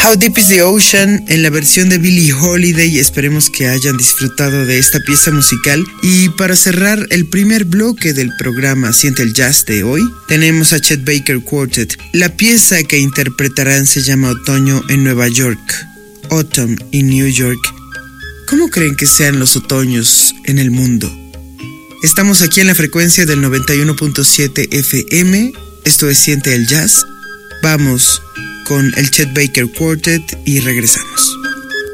How Deep is the Ocean en la versión de Billie Holiday. Esperemos que hayan disfrutado de esta pieza musical. Y para cerrar el primer bloque del programa Siente el Jazz de hoy, tenemos a Chet Baker Quartet. La pieza que interpretarán se llama Otoño en Nueva York. Autumn in New York. ¿Cómo creen que sean los otoños en el mundo? Estamos aquí en la frecuencia del 91.7 FM. Esto es Siente el Jazz. Vamos con el Chet Baker Quartet y regresamos.